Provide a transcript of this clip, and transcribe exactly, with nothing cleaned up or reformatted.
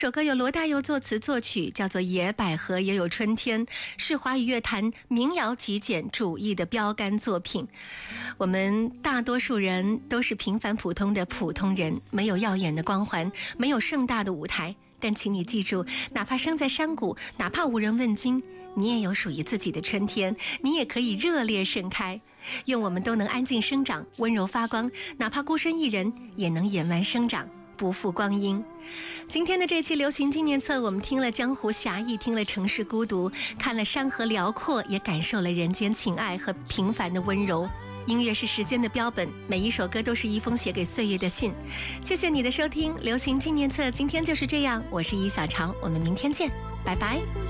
这首歌由罗大佑作词作曲，叫做《野百合也有春天》，是华语乐坛民谣极简主义的标杆作品。我们大多数人都是平凡普通的普通人，没有耀眼的光环，没有盛大的舞台，但请你记住，哪怕生在山谷，哪怕无人问津，你也有属于自己的春天，你也可以热烈盛开。愿我们都能安静生长，温柔发光，哪怕孤身一人，也能野蛮生长，不负光阴。今天的这期流行纪念册，我们听了江湖侠义，听了城市孤独，看了山河辽阔，也感受了人间情爱和平凡的温柔。音乐是时间的标本，每一首歌都是一封写给岁月的信。谢谢你的收听，流行纪念册今天就是这样，我是易小潮，我们明天见，拜拜。